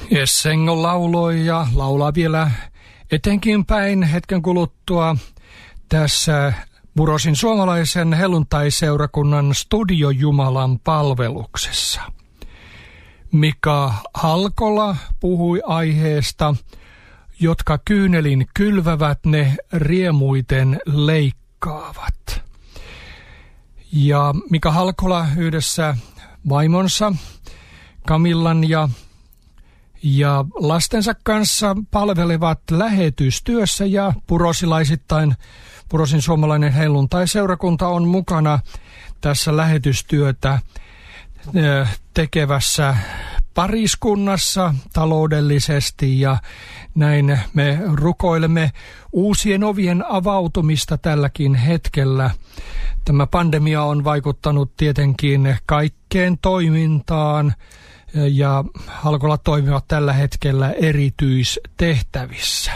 Essengo lauloi ja laulaa vielä etenkin päin hetken kuluttua tässä Burosin suomalaisen helluntaiseurakunnan Studio Jumalan palveluksessa. Mika Halkola puhui aiheesta, jotka kyynelin kylvävät, ne riemuiten leikkaavat. Ja Mika Halkola yhdessä vaimonsa Kamillan ja lastensa kanssa palvelevat lähetystyössä ja burosilaisittain Burosin suomalainen helluntaiseurakunta on mukana tässä lähetystyötä tekevässä pariskunnassa taloudellisesti ja näin me rukoilemme uusien ovien avautumista tälläkin hetkellä. Tämä pandemia on vaikuttanut tietenkin kaikkeen toimintaan ja Halkola toimivat tällä hetkellä erityistehtävissä.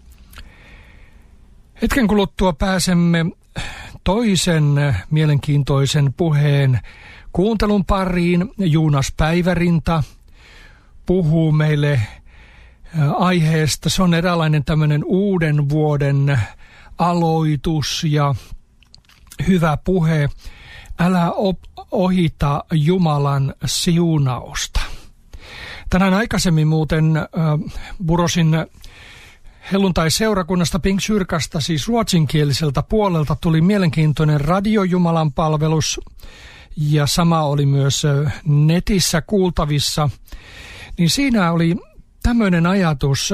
Hetken kuluttua pääsemme toisen mielenkiintoisen puheen kuuntelun pariin. Joonas Päivärinta puhuu meille aiheesta. Se on eräänlainen tämmöinen uuden vuoden aloitus ja hyvä puhe. Älä ohita Jumalan siunausta. Tänään aikaisemmin muuten Burosin helluntaiseurakunnasta Pingstkyrkasta, siis ruotsinkieliseltä puolelta, tuli mielenkiintoinen radiojumalan palvelus ja sama oli myös netissä kuultavissa. Niin siinä oli tämmöinen ajatus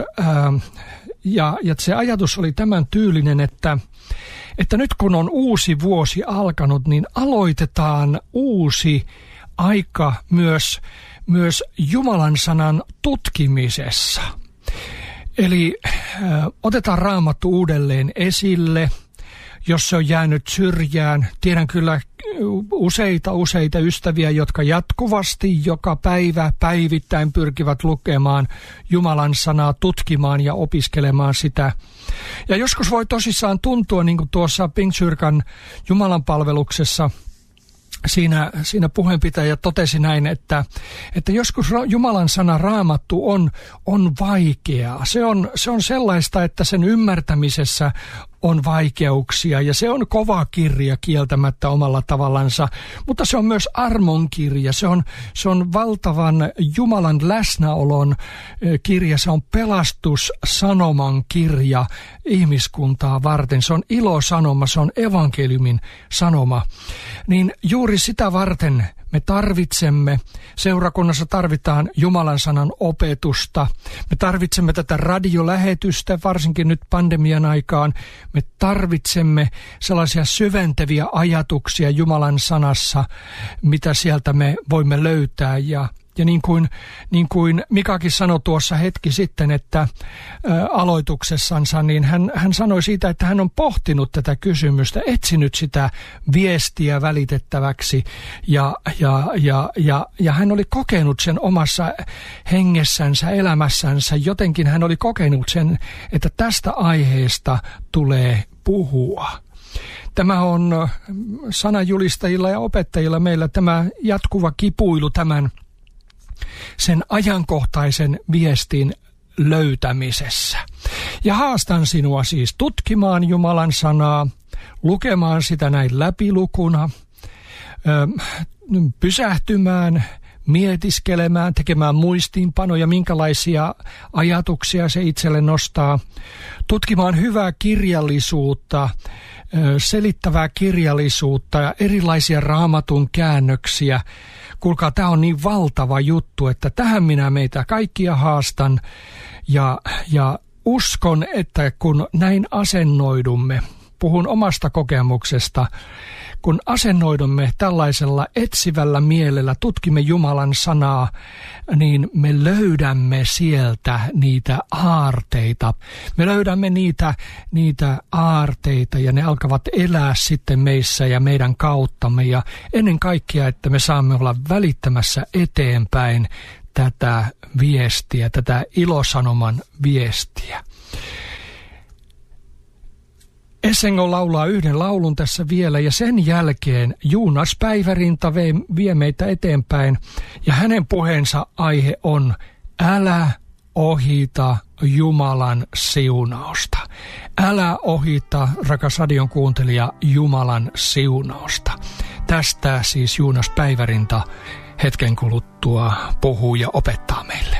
ja se ajatus oli tämän tyylinen, että nyt kun on uusi vuosi alkanut, niin aloitetaan uusi aika myös Jumalan sanan tutkimisessa. Eli otetaan Raamattu uudelleen esille, jos se on jäänyt syrjään. Tiedän kyllä useita ystäviä, jotka jatkuvasti joka päivä päivittäin pyrkivät lukemaan Jumalan sanaa, tutkimaan ja opiskelemaan sitä. Ja joskus voi tosissaan tuntua, niin kuin tuossa Pingstkyrkan Jumalan palveluksessa, Siinä puheenpitäjä totesi näin, että joskus Jumalan sana Raamattu on vaikeaa. Se on sellaista, että sen ymmärtämisessä on vaikeuksia ja se on kova kirja kieltämättä omalla tavallansa, mutta se on myös armon kirja. Se on valtavan Jumalan läsnäolon kirja, se on pelastussanoman kirja ihmiskuntaa varten. Se on ilosanoma, se on evankeliumin sanoma. Niin juuri sitä varten me tarvitsemme, seurakunnassa tarvitaan Jumalan sanan opetusta. Me tarvitsemme tätä radiolähetystä, varsinkin nyt pandemian aikaan. Me tarvitsemme sellaisia syventäviä ajatuksia Jumalan sanassa, mitä sieltä me voimme löytää. Ja niin kuin Mikakin sanoi tuossa hetki sitten, että aloituksessansa, niin hän sanoi siitä, että hän on pohtinut tätä kysymystä, etsinyt sitä viestiä välitettäväksi ja hän oli kokenut sen omassa hengessänsä, elämässänsä. Jotenkin hän oli kokenut sen, että tästä aiheesta tulee puhua. Tämä on sananjulistajilla ja opettajilla meillä tämä jatkuva kipuilu sen ajankohtaisen viestin löytämisessä. Ja haastan sinua siis tutkimaan Jumalan sanaa, lukemaan sitä näin läpilukuna, pysähtymään, mietiskelemään, tekemään muistiinpanoja, minkälaisia ajatuksia se itselle nostaa, tutkimaan hyvää kirjallisuutta, selittävää kirjallisuutta ja erilaisia Raamatun käännöksiä. Kuulkaa, tämä on niin valtava juttu, että tähän minä meitä kaikkia haastan ja uskon, että kun näin asennoidumme, puhun omasta kokemuksesta, kun asennoidumme tällaisella etsivällä mielellä, tutkimme Jumalan sanaa, niin me löydämme sieltä niitä aarteita. Me löydämme niitä aarteita ja ne alkavat elää sitten meissä ja meidän kauttamme. Ja ennen kaikkea, että me saamme olla välittämässä eteenpäin tätä viestiä, tätä ilosanoman viestiä. Essengo laulaa yhden laulun tässä vielä ja sen jälkeen Joonas Päivärinta vie meitä eteenpäin ja hänen puheensa aihe on älä ohita Jumalan siunausta. Älä ohita, rakas radion kuuntelija, Jumalan siunausta. Tästä siis Joonas Päivärinta hetken kuluttua puhuu ja opettaa meille.